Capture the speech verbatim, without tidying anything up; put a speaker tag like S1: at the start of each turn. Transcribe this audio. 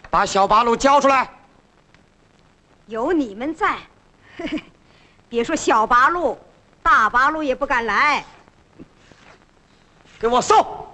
S1: 把小八路交出来。
S2: 有你们在，别说小八路，大八路也不敢来。
S1: 给我搜！